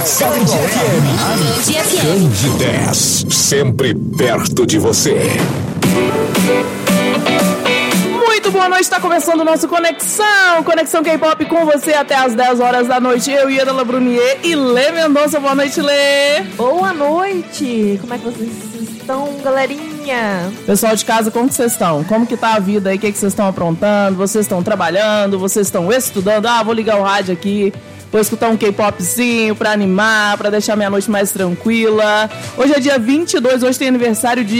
Grande 10, sempre perto de você. Muito boa noite, está começando o nosso Conexão K-Pop com você até as 10 horas da noite. Eu, Ieda Brunier e Lê Mendonça. Boa noite, Lê. Boa noite. Como é que vocês estão, galerinha? Pessoal de casa, como que vocês estão? Como que tá a vida aí? O que vocês estão aprontando? Vocês estão trabalhando? Vocês estão estudando? Vou ligar o rádio aqui, vou escutar um K-popzinho pra animar, pra deixar minha noite mais tranquila. Hoje é dia 22, hoje tem aniversário de